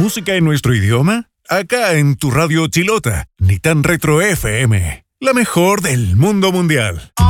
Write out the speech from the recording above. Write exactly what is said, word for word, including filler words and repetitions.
música en nuestro idioma? Acá en tu radio Chilota, Ni Tan Retro F M, la mejor del mundo mundial.